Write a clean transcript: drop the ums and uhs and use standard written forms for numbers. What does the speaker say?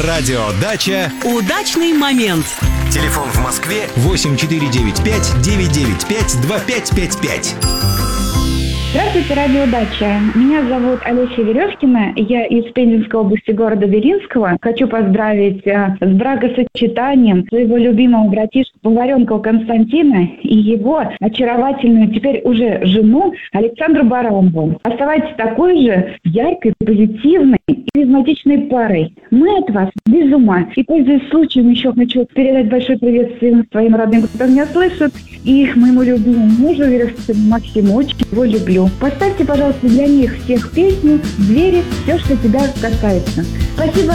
Радио «Дача». Удачный момент. Телефон в Москве 8495-995-2555. Здравствуйте, радио «Дача». Меня зовут Олеся Веревкина. Я из Пензенской области города Белинского. Хочу поздравить с бракосочетанием своего любимого братишку Поваренкова Константина и его очаровательную теперь уже жену Александру Баранову. Оставайтесь такой же яркой, позитивной и харизматичной парой. Мы от вас без ума. И, пользуясь случаем, еще хочу передать большой привет всем своим родным, кто меня слышит, и моему любимому мужу Веревкину Максиму. Очень его люблю. Поставьте, пожалуйста, для них всех песню «Двери, все, что тебя касается». Спасибо.